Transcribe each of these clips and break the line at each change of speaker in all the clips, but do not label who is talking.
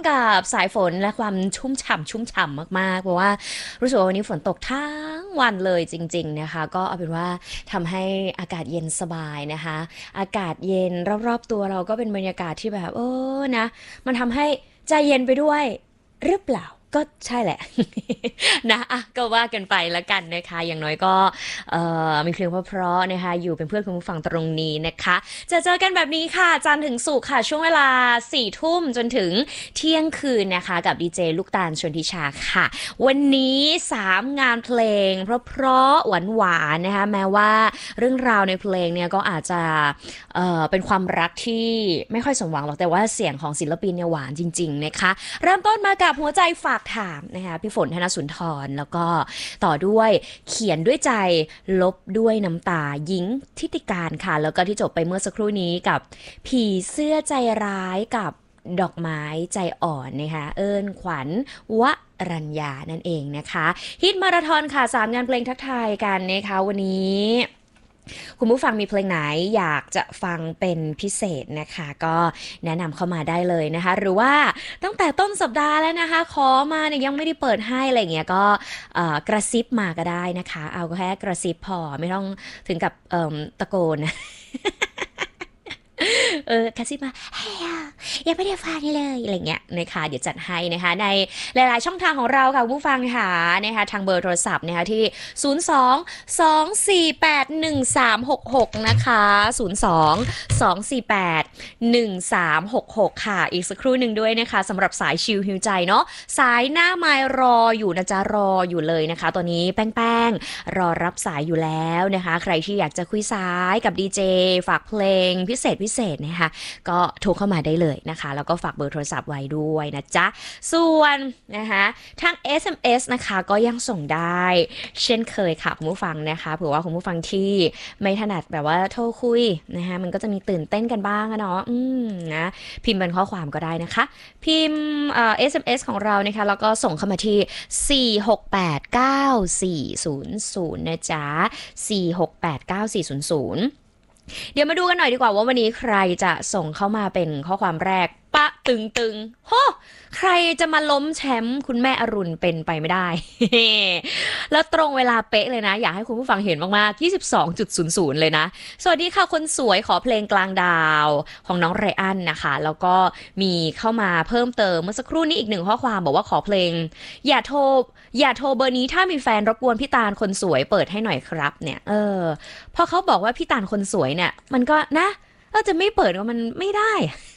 กับสายฝนและความชุ่มฉ่ำมากๆเพราะว่ารู้สึกว่าวันนี้ฝนตกทั้งวันเลยจริงๆนะคะก็เอาเป็นว่าทำให้อากาศเย็นสบายนะคะอากาศเย็นรอบๆตัวเราก็เป็นบรรยากาศที่แบบนะมันทำให้ใจเย็นไปด้วยหรือเปล่าก็ใช่แหละนะอ่ะก็ว่ากันไปแล้วกันนะคะอย่างน้อยก็มีเพลงเพราะๆนะคะอยู่เป็นเพื่อนคุณผู้ฟังตรงนี้นะคะจะเจอกันแบบนี้ค่ะจันทร์ถึงศุกร์ค่ะช่วงเวลา4 ทุ่มจนถึงเที่ยงคืนนะคะกับดีเจลูกตาลชนทิชาค่ะวันนี้3 งานเพลงเพราะๆหวานๆนะคะแม้ว่าเรื่องราวในเพลงเนี่ยก็อาจจะเป็นความรักที่ไม่ค่อยสมหวังหรอกแต่ว่าเสียงของศิลปินเนี่ยหวานจริงๆนะคะเริ่มต้นมากับหัวใจฝากถามนะคะพี่ฝนธนสุนทรแล้วก็ต่อด้วยเขียนด้วยใจลบด้วยน้ำตาหญิงทิติการค่ะแล้วก็ที่จบไปเมื่อสักครู่นี้กับผีเสื้อใจร้ายกับดอกไม้ใจอ่อนนะคะเอิญขวัญวรัญญานั่นเองนะคะฮิตมาราธอนค่ะ3 งานเพลงทักทายกันนะคะวันนี้คุณผู้ฟังมีเพลงไหนอยากจะฟังเป็นพิเศษนะคะก็แนะนำเข้ามาได้เลยนะคะหรือว่าตั้งแต่ต้นสัปดาห์แล้วนะคะขอมาเนี่ยยังไม่ได้เปิดให้อะไรเงี้ยก็กระซิบมาก็ได้นะคะเอาแค่กระซิบพอไม่ต้องถึงกับตะโกนนะกระซิบมาเฮ้ยยังไม่ได้ฟังเลยอะไรเงี้ยนะคะเดี๋ยวจัดให้นะคะในหลายๆช่องทางของเราค่ะผู้ฟังค่ะนะคะทางเบอร์โทรศัพท์นะคะที่02-248-1366นะคะ02-248-1366ค่ะอีกสักครู่หนึ่งด้วยนะคะสำหรับสายชิลฮิวใจเนาะสายหน้าไมล์รออยู่นะจ๊ะรออยู่เลยนะคะตอนนี้แป้งรอรับสายอยู่แล้วนะคะใครที่อยากจะคุยสายกับดีเจฝากเพลงพิเศษนะคะก็โทรเข้ามาได้เลยนะคะแล้วก็ฝากเบอร์โทรศัพท์ไว้ด้วยนะจ๊ะส่วนนะคะทาง SMS นะคะก็ยังส่งได้เช่นเคยค่ะคุณผู้ฟังนะคะเผื่อว่าคุณผู้ฟังที่ไม่ถนัดแบบว่าโทรคุยนะคะมันก็จะมีตื่นเต้นกันบ้างอะเนาะนะพิมพ์เป็นข้อความก็ได้นะคะพิมพ์SMS ของเรานะคะแล้วก็ส่งเข้ามาที่4689400นะจ๊ะ4689400เดี๋ยวมาดูกันหน่อยดีกว่าว่าวันนี้ใครจะส่งเข้ามาเป็นข้อความแรกปะตึงโหใครจะมาล้มแชมป์คุณแม่อรุณเป็นไปไม่ได้ แล้วตรงเวลาเป๊ะเลยนะอยากให้คุณผู้ฟังเห็นมากๆ22.00เลยนะสวัสดีค่ะคนสวยขอเพลงกลางดาวของน้องไรอันนะคะแล้วก็มีเข้ามาเพิ่มเติมเมื่อสักครู่นี้อีก1 ข้อความบอกว่าขอเพลงอย่าโทรเบอร์นี้ถ้ามีแฟนรบกวนพี่ตาลคนสวยเปิดให้หน่อยครับเนี่ยพอเขาบอกว่าพี่ตาลคนสวยเนี่ยมันก็นะเราจะไม่เปิดว่ามันไม่ได้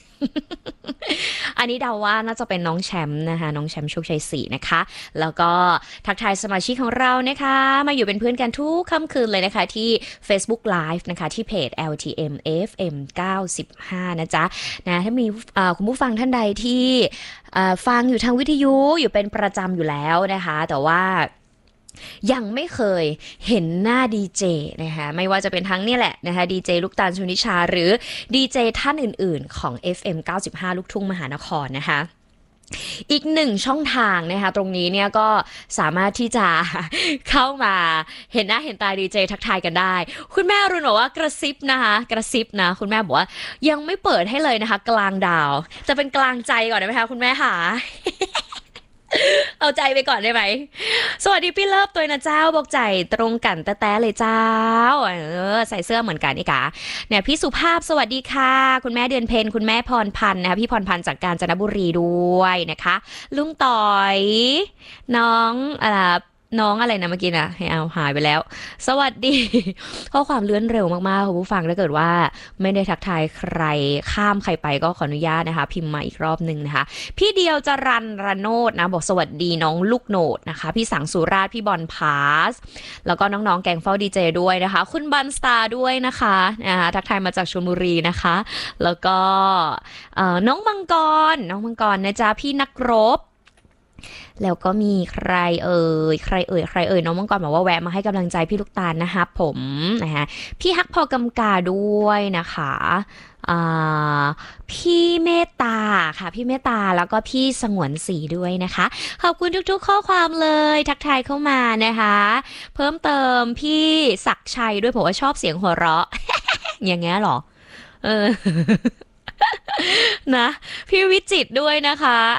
อันนี้เดาว่าน่าจะเป็นน้องแชมป์นะคะน้องแชมป์โชคชัย4นะคะแล้วก็ทักทายสมาชิกของเรานะคะมาอยู่เป็นเพื่อนกันทุกค่ำคืนเลยนะคะที่ Facebook Live นะคะที่เพจ LTM FM 95นะจ๊ะนะถ้ามีคุณผู้ฟังท่านใดที่ฟังอยู่ทางวิทยุอยู่เป็นประจำอยู่แล้วนะคะแต่ว่ายังไม่เคยเห็นหน้าดีเจนะคะไม่ว่าจะเป็นทั้งนี่แหละนะคะดีเจลูกตาลชนิชาหรือดีเจท่านอื่นๆของ FM 95ลูกทุ่งมหานครนะคะอีก1 ช่องทางนะคะตรงนี้เนี่ยก็สามารถที่จะเข้ามาเห็นหน้าเห็นตาดีเจทักทายกันได้คุณแม่รุนบอกว่ากระซิบนะคะกระซิบนะคุณแม่บอกว่ายังไม่เปิดให้เลยนะคะกลางดาวจะเป็นกลางใจก่อนได้ไหมคะคุณแม่ค่ะ เอาใจไปก่อนได้ไหมสวัสดีพี่เลิฟตัวนะเจ้าบอกใจตรงกันแต้ๆเลยเจ้าใส่เสื้อเหมือนกันนี่กะเนี่ยพี่สุภาพสวัสดีค่ะคุณแม่เดือนเพ็ญคุณแม่พรพันธ์นะคะพี่พรพันธ์จากกาญจนบุรีด้วยนะคะลุงต่อยน้องน้องอะไรนะเมื่อกี้นะให้เอาหายไปแล้วสวัสดีข้อความเลื่อนเร็วมากๆคุณผู้ฟังถ้าเกิดว่าไม่ได้ทักทายใครข้ามใครไปก็ขออนุญาตนะคะพิมพ์มาอีกรอบนึงนะคะพี่เดียวจรันรโนดนะบอกสวัสดีน้องลูกโหนดนะคะพี่สังสุราชพี่บอลพาสแล้วก็น้องๆแกงเฝ้าดีเจด้วยนะคะคุณบันสตาร์ด้วยนะคะทักทายมาจากชลบุรีนะคะแล้วก็น้องมังกรนะจ๊ะพี่นักรบแล้วก็มีใครเอ่ยน้องมังกรบอกว่าแวะมาให้กำลังใจพี่ลูกตาลนะคะผมนะคะพี่ฮักพอกำกาด้วยนะคะพี่เมตตาค่ะพี่เมตตาแล้วก็พี่สงวนสีด้วยนะคะขอบคุณทุกๆข้อความเลยทักทายเข้ามานะคะเพิ่มเติมพี่ศักชัยด้วยผมว่าชอบเสียงหัวเราะ อย่างเงี้ยหรอ นะพี่วิจิตรด้วยนะคะ